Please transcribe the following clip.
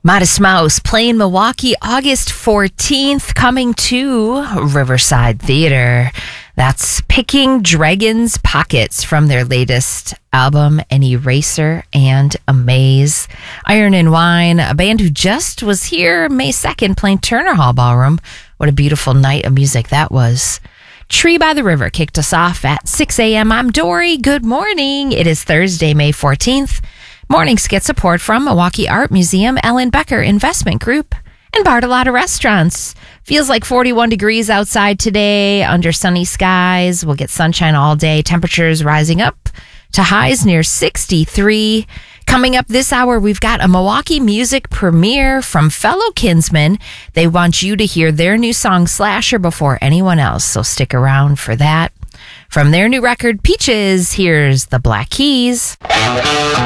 Modest Mouse playing Milwaukee August 14th, coming to Riverside Theater. That's Picking Dragon's Pockets from their latest album, An Eraser and Amaze. Iron and Wine, a band who just was here May 2nd playing Turner Hall Ballroom. What a beautiful night of music that was. Tree by the River kicked us off at 6 a.m. I'm Dory. Good morning. It is Thursday, May 14th. Mornings get support from Milwaukee Art Museum, Ellen Becker Investment Group, and Bartolotta Restaurants. Feels like 41 degrees outside today under sunny skies. We'll get sunshine all day. Temperatures rising up to highs near 63. Coming up this hour, we've got a Milwaukee music premiere from fellow Kinsmen. They want you to hear their new song, Slasher, before anyone else, so stick around for that. From their new record, Peaches, here's the Black Keys.